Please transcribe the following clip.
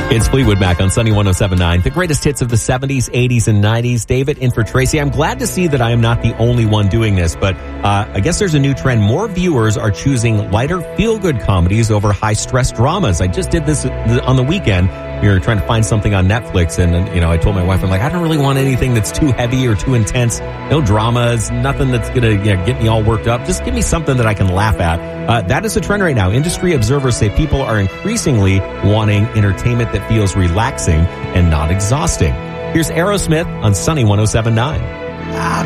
It's Fleetwood Mac on Sunny 107.9. The greatest hits of the 70s, 80s, and 90s. David in for Tracy. I'm glad to see that I am not the only one doing this, but I guess there's a new trend. More viewers are choosing lighter feel-good comedies over high-stress dramas. I just did this on the weekend. We were trying to find something on Netflix, and I told my wife, I'm like, I don't really want anything that's too heavy or too intense. No dramas, nothing that's going to get me all worked up. Just give me something that I can laugh at. That is a trend right now. Industry observers say people are increasingly wanting entertainment that feels relaxing and not exhausting. Here's Aerosmith on Sunny 107.9.